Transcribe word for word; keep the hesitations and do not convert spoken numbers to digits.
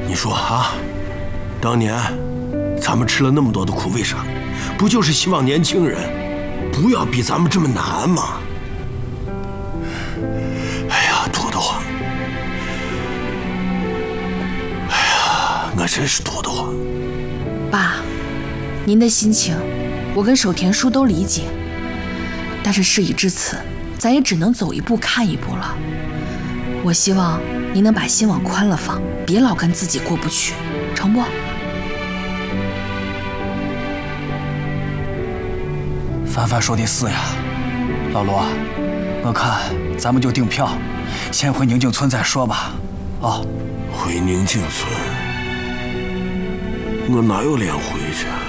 你说啊，当年咱们吃了那么多的苦，为啥？不就是希望年轻人不要比咱们这么难吗？哎呀，多得慌！哎呀，我真是多得慌。 爸，您的心情，我跟守田叔都理解。但是事已至此，咱也只能走一步看一步了。我希望您能把心往宽了放，别老跟自己过不去，成不？ 凡凡说的是呀，老罗，我看咱们就订票，先回宁静村再说吧。啊， 回宁静村，我哪有脸回去？